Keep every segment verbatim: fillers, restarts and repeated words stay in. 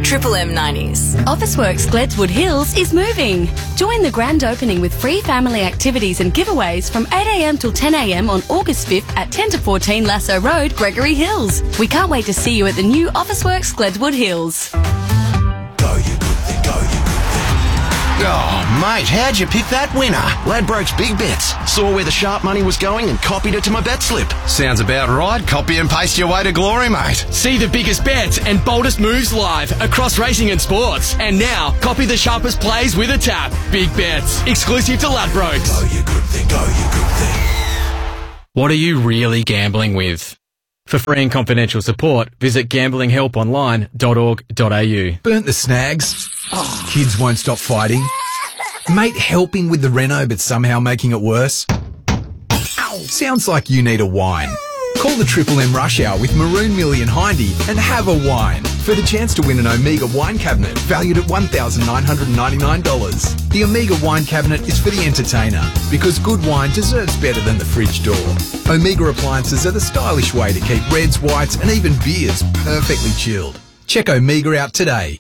Triple M nineties. Officeworks Gledswood Hills is moving. Join the grand opening with free family activities and giveaways from eight a m till ten a m on August fifth at ten to fourteen Lasso Road, Gregory Hills. We can't wait to see you at the new Officeworks Gledswood Hills. Go, you good thing, go, you good thing. Oh, mate, how'd you pick that winner? Ladbrokes Big Bets. Saw where the sharp money was going and copied it to my bet slip. Sounds about right. Copy and paste your way to glory, mate. See the biggest bets and boldest moves live across racing and sports. And now, copy the sharpest plays with a tap. Big Bets. Exclusive to Ladbrokes. Go, you good thing, go, you good thing. What are you really gambling with? For free and confidential support, visit gambling help online dot org dot a u. Burnt the snags. Oh. Kids won't stop fighting. Mate helping with the reno but somehow making it worse. Ow. Sounds like you need a wine. Call the Triple M Rush Hour with Maroon Millie and Hindy and have a wine for the chance to win an Omega wine cabinet valued at one thousand nine hundred ninety-nine dollars. The Omega wine cabinet is for the entertainer because good wine deserves better than the fridge door. Omega appliances are the stylish way to keep reds, whites and even beers perfectly chilled. Check Omega out today.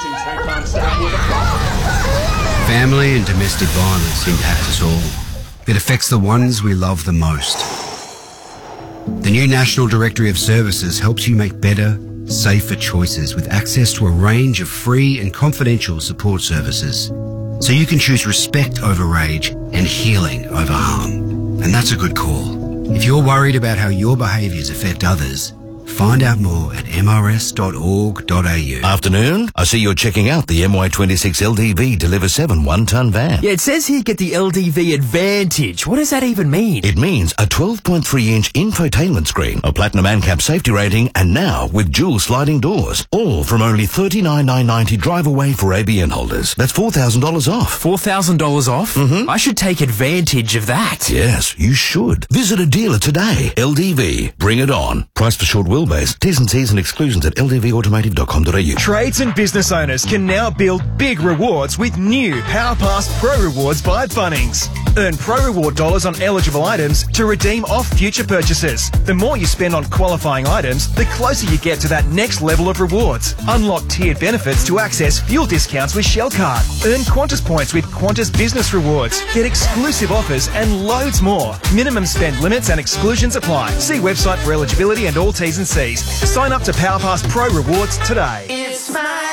Family and domestic violence impacts us all. It affects the ones we love the most. The new National Directory of Services helps you make better, safer choices with access to a range of free and confidential support services. So you can choose respect over rage and healing over harm. And that's a good call. If you're worried about how your behaviours affect others, find out more at m r s dot org dot a u. Afternoon, I see you're checking out the M Y twenty-six L D V Deliver seven one-tonne van. Yeah, it says here get the L D V Advantage. What does that even mean? It means a twelve point three inch infotainment screen, a platinum ANCAP safety rating, and now with dual sliding doors. All from only thirty-nine thousand nine hundred ninety drive away for A B N holders. That's four thousand dollars off. four thousand dollars off? Mm-hmm. I should take advantage of that. Yes, you should. Visit a dealer today. L D V. Bring it on. Price for short wheelbase. T's and C's and exclusions at l d v automotive dot com dot a u. Trades and business owners can now build big rewards with new PowerPass Pro Rewards by Bunnings. Earn Pro Reward dollars on eligible items to redeem off future purchases. The more you spend on qualifying items, the closer you get to that next level of rewards. Unlock tiered benefits to access fuel discounts with Shell Card. Earn Qantas points with Qantas Business Rewards. Get exclusive offers and loads more. Minimum spend limits and exclusions apply. See website for eligibility and all T's and C's. Sign up to PowerPass Pro Rewards today. It's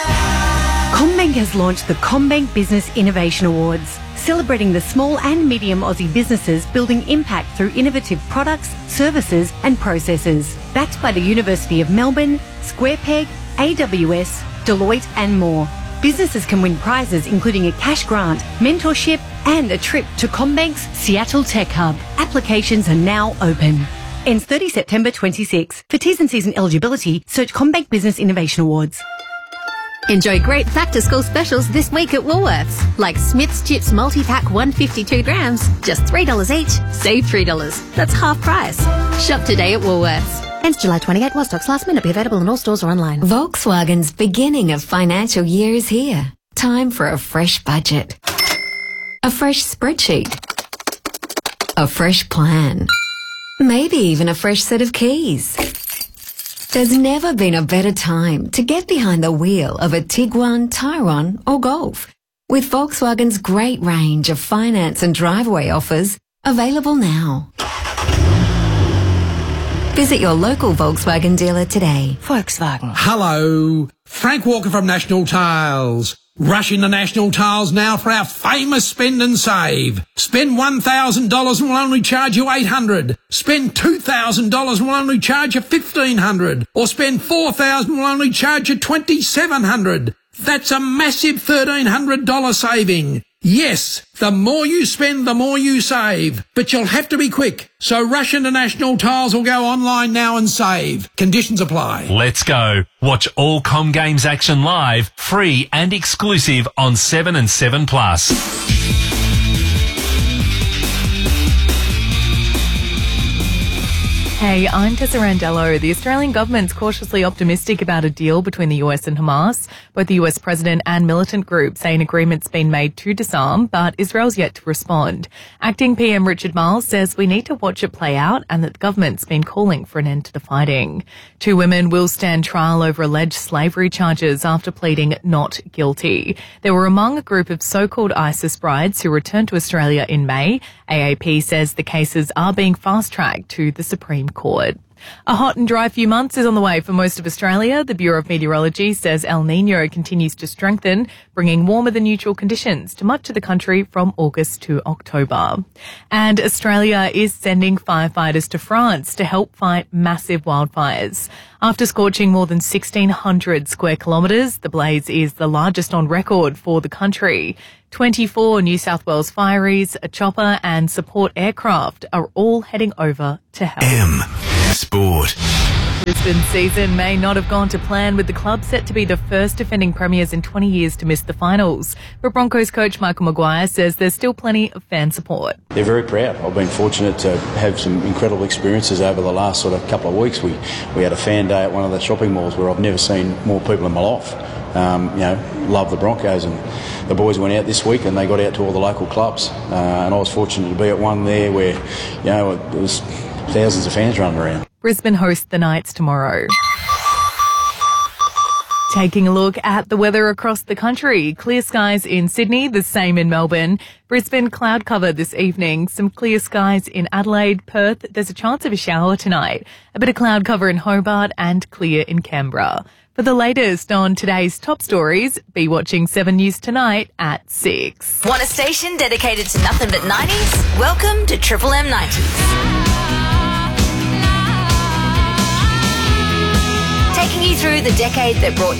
CommBank has launched the CommBank Business Innovation Awards, celebrating the small and medium Aussie businesses building impact through innovative products, services and processes. Backed by the University of Melbourne, SquarePeg, A W S, Deloitte and more. Businesses can win prizes including a cash grant, mentorship and a trip to CommBank's Seattle Tech Hub. Applications are now open. Ends thirtieth September twenty-six. For T's and C's and eligibility, search CommBank Business Innovation Awards. Enjoy great back-to-school specials this week at Woolworths, like Smith's Chips multi-pack one hundred fifty-two grams, just three dollars each. Save three dollars. That's half price. Shop today at Woolworths. Ends July twenty-eighth. While stocks last, may not be available in all stores or online. Volkswagen's beginning of financial year is here. Time for a fresh budget. A fresh spreadsheet. A fresh plan. Maybe even a fresh set of keys. There's never been a better time to get behind the wheel of a Tiguan, Tyrone or Golf. With Volkswagen's great range of finance and driveway offers available now. Visit your local Volkswagen dealer today. Volkswagen. Hello, Frank Walker from National Tiles. Rush into National Tiles now for our famous spend and save. Spend one thousand dollars and we'll only charge you eight hundred dollars. Spend two thousand dollars and we'll only charge you fifteen hundred dollars. Or spend four thousand dollars and we'll only charge you twenty-seven hundred dollars. That's a massive thirteen hundred dollars saving. Yes, the more you spend, the more you save. But you'll have to be quick. So rush into National Tiles or go online now and save. Conditions apply. Let's go. Watch all Com Games action live, free and exclusive on seven and seven plus. Hey, I'm Tessa Randello. The Australian government's cautiously optimistic about a deal between the U S and Hamas. Both the U S president and militant group say an agreement's been made to disarm, but Israel's yet to respond. Acting P M Richard Marles says we need to watch it play out and that the government's been calling for an end to the fighting. Two women will stand trial over alleged slavery charges after pleading not guilty. They were among a group of so-called ISIS brides who returned to Australia in May. A A P says the cases are being fast-tracked to the Supreme Court. A hot and dry few months is on the way for most of Australia. The Bureau of Meteorology says El Niño continues to strengthen, bringing warmer than usual conditions to much of the country from August to October. And Australia is sending firefighters to France to help fight massive wildfires. After scorching more than sixteen hundred square kilometres, the blaze is the largest on record for the country. twenty-four New South Wales fireys, a chopper and support aircraft are all heading over to help. M Sport. Brisbane's season may not have gone to plan, with the club set to be the first defending premiers in twenty years to miss the finals. But Broncos coach Michael Maguire says there's still plenty of fan support. They're very proud. I've been fortunate to have some incredible experiences over the last sort of couple of weeks. We we had a fan day at one of the shopping malls where I've never seen more people in my life. Um, you know, love the Broncos, and the boys went out this week and they got out to all the local clubs. Uh, and I was fortunate to be at one there where, you know, it was thousands of fans running around. Brisbane hosts the Knights tomorrow. Taking a look at the weather across the country. Clear skies in Sydney, the same in Melbourne. Brisbane cloud cover this evening. Some clear skies in Adelaide, Perth. There's a chance of a shower tonight. A bit of cloud cover in Hobart and clear in Canberra. For the latest on today's top stories, be watching seven News tonight at six. Want a station dedicated to nothing but nineties? Welcome to Triple M nineties. Taking you through the decade that brought